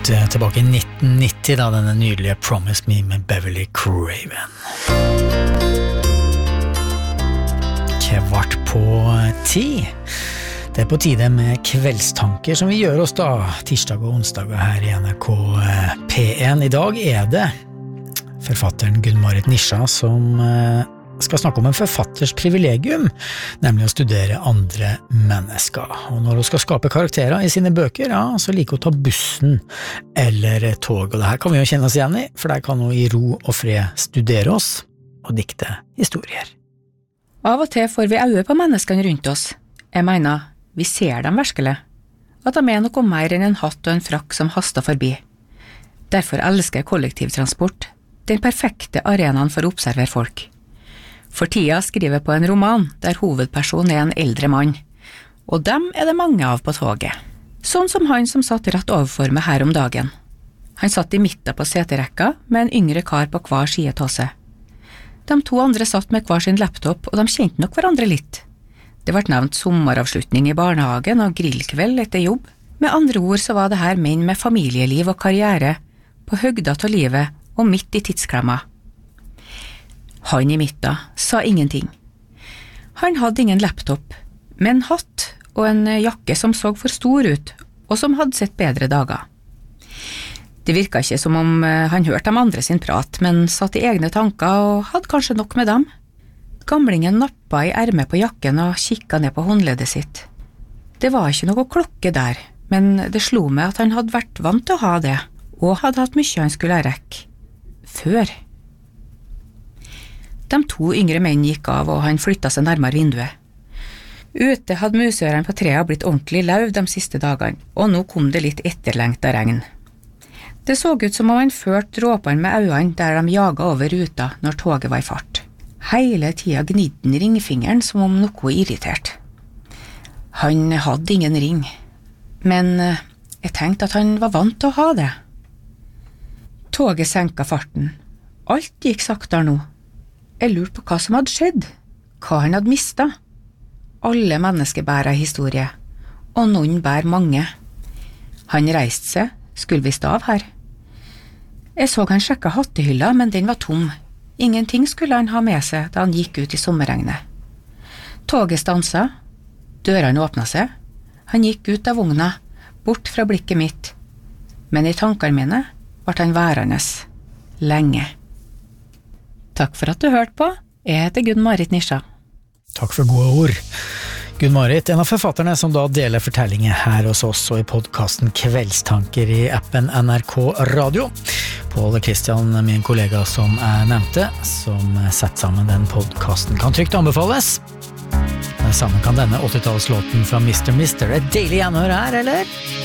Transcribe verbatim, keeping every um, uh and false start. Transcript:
tilbake i nitten nitti da denne nydelige Promise Me med Beverly Craven. Kvart på ti. Det er på tide med kveldstanker som vi gjør oss da, tirsdag og onsdag her i N R K P en. I dag er det forfatteren Gunn-Marit Nisja som skal snakke om en forfatters privilegium, nemlig å studere andre mennesker. Og når hun skal skape karakterer i sine bøker, ja, så liker hun å ta bussen eller tog. Og det her kan vi jo kjenne oss igjen i, for der kan hun i ro og fred studere oss og dikte historier. Av og til får vi øye på menneskene rundt oss. Jeg mener, vi ser dem virkelig. At de er noe mer enn en hatt og en frakk som haster forbi. Derfor elsker jeg kollektivtransport, den perfekte arenaen for å observere folk. For tida skriver jeg på en roman der hovedpersonen er en eldre mann, og dem er det mange av på toget. Sånn som han som satt rett overfor meg her om dagen. Han satt i midten på seterekka med en yngre kar på hver side av seg. De to andre satt med hver sin laptop, og de kjente nok hverandre litt. Det ble nevnt sommeravslutning i barnehagen og grillkveld etter jobb. Med andre ord så var det her menn med familieliv og karriere, på høgda til livet og midt i tidsklemma. Han i midten sa ingenting. Han hadde ingen laptop, men hatt og en jakke som så for stor ut, og som hadde sett bedre dager. Det virket ikke som om han hørte de andre sin prat, men satt i egne tanker og hadde kanskje nok med dem. Gamlingen nappet i ermet på jakken og kikket ned på håndleddet sitt. Det var ikke noe klokke der, men det slo meg at han hadde vært vant til å ha det, og hadde hatt mye han skulle rekke. Før. De to yngre menn gikk av, og han flyttet seg nærmere vinduet. Ute hadde musørene på treet blitt ordentlig lauv de siste dagene, og nå kom det litt etterlengtet regn. Det så ut som om han førte dråpene med øynene der de jaget over ruta når toget var i fart. Hele tida gnidde han ringfingeren som om noe irritert. Han hadde ingen ring, men jeg tenkte at han var vant til å ha det. Toget senket farten. Alt gikk saktere nå. Jeg lurte på hva som hadde skjedd, hva han hadde mistet. Alle mennesker bærer en historie, og noen bærer mange. Han reiste seg, skulle visst av her. Jeg så han sjekket hattehylla, men den var tom. Ingenting skulle han ha med seg da han gikk ut i sommerregnet. Toget stanset, dørene åpnet seg. Han gikk ut av vogna, bort fra blikket mitt. Men i tankene mine ble han værende lenge. Takk for at du hørte på. Jeg heter Gunn-Marit Nisja. Takk for gode ord. Gunn-Marit, en av forfatterne som da deler fortellinger her hos oss og i podcasten Kveldstanker i appen N R K Radio. Paul Christian, min kollega som jeg nevnte, som setter sammen den podcasten, kan trygt anbefales. Sammen kan denne åttitallslåten fra mister mister et deilig gjenhør her, eller?